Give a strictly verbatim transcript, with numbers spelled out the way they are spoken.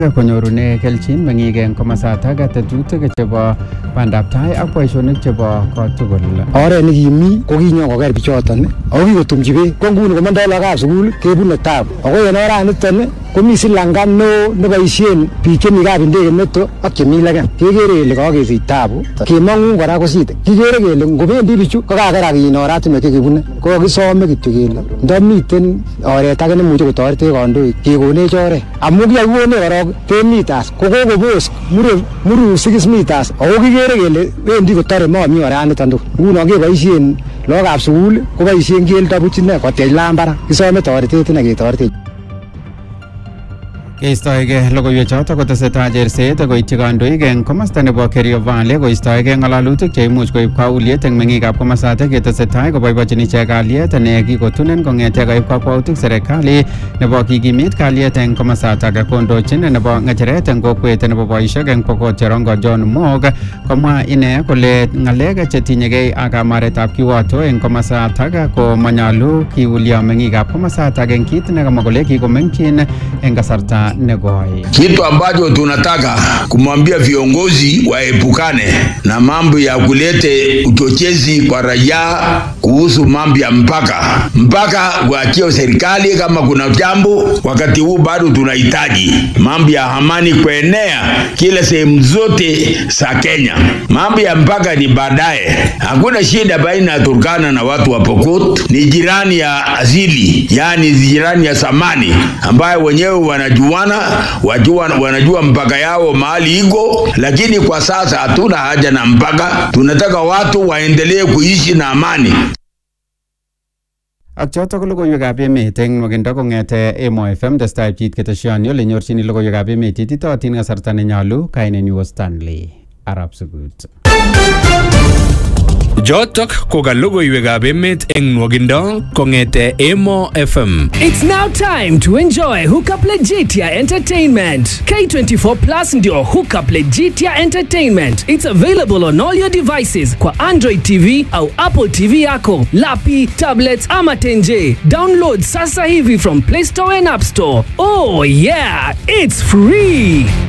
konyorune kelchin meng'ik eng komasatak tetutik chebo bandab tai ak boisionik chebo kotugul. Oret nekimi ko kinyo koker bichoton ako kikotumchi beek ko nguni komandoi lagokab sukul kebune tabu ako en oraniton komi silanga neo neboisien biik chemi kab ndege meto ak chemi legen kekere kele kakesich tabu kemong'u kora kosite kikere kele ngobendi bichu kokakerak in oratinwek chekibune ko kakisome kityo kele ndomiten oret age nemuche kotoretech kandoik kekonech oret amu kiyakikonech korok ten meters ko kokobos muru six meters ako kikere kele wendi kotore momi oraniton tugul nguno keboisien lagokab sukul koboisien keldo buch ine kotyech lambara kisome toretet ine ketoretech. Keistoege logoiwechoto kotesetai cherset koityi kandoik eng komasta nebo Kerio Valley koistoege ng'alalutik cheimuch koib kauliet eng meng'ikab komasatak ketesetai koboibochin ichek kalyet ne kikotunen kong'ete koib kakwautik serikali nebo kikimit kalyet eng komasatak kondochin nebo ng'echeret eng kokwet nebo boisiek eng Pokot Cherongo John Mog komwa ine kole ng'alek chetinyegei ak amaretab kiwato eng komasatak ko manyalu kiulio meng'ikab komasatak eng kit nekamwa kole kikomengchin eng kasarta negoi. Kitu ambacho tunataka kumwambia viongozi waepukane na mambo ya kulete uchochezi kwa raia kuhusu mambo ya mpaka. Mpaka kuachia serikali kama kuna jambo, wakati huu bado tunahitaji mambo ya amani kuenea kila sehemu zote za Kenya. Mambo ya mpaka ni baadaye. Hakuna shida baina ya Turkana na watu wa Pokot, ni jirani ya asili, yani jirani ya zamani ambayo wenyewe wanajua wajua wanajua mpaka yao mahali iko, lakini kwa sasa hatuna haja na mpaka. Tunataka watu waendelee kuishi na amani. Ak choto ko logoiwekab emet eng nwakindo kong'ete Emo F M testai pchit keteshoni ole nyorchini logoiwekab emet ititootin kasarta nenyolu. Kainenyu Stanley Arab Sugut. Jotok ko ka logoiwekab emet eng nwakindo kong'ete Emo F M. It's now time to enjoy Hookup Legitia Entertainment. K twenty-four Plus ndio Hookup Legitia Entertainment. It's available on all your devices kwa Android T V au Apple T V yako, lapi, tablets ama tenje. Download sasa hivi from Play Store and App Store. Oh yeah, it's free.